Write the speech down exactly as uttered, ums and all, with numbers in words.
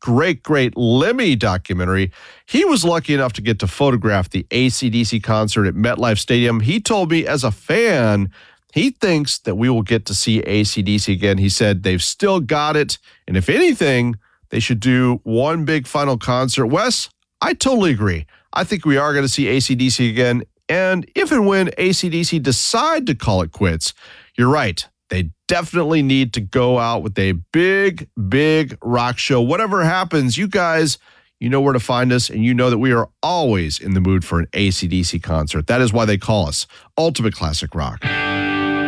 great, great Lemmy documentary. He was lucky enough to get to photograph the A C D C concert at MetLife Stadium. He told me as a fan, he thinks that we will get to see A C D C again. He said they've still got it. And if anything, they should do one big final concert. Wes, I totally agree. I think we are going to see A C D C again. And if and when A C D C decide to call it quits, you're right. They definitely need to go out with a big, big rock show. Whatever happens, you guys, you know where to find us, and you know that we are always in the mood for an A C D C concert. That is why they call us Ultimate Classic Rock.